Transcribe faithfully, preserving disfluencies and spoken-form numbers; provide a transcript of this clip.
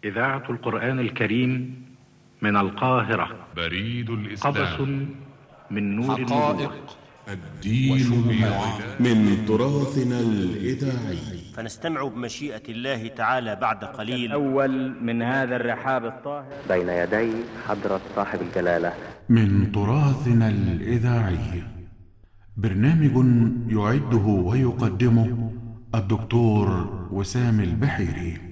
إذاعة القرآن الكريم من القاهرة. بريد الإسلام. قبس من نور النبوة. الدين من تراثنا الإذاعي. فنستمع بمشيئة الله تعالى بعد قليل الأول من هذا الرحاب الطاهر بين يدي حضرة صاحب الجلالة. من تراثنا الإذاعي برنامج يعده ويقدمه الدكتور وسام البحيري.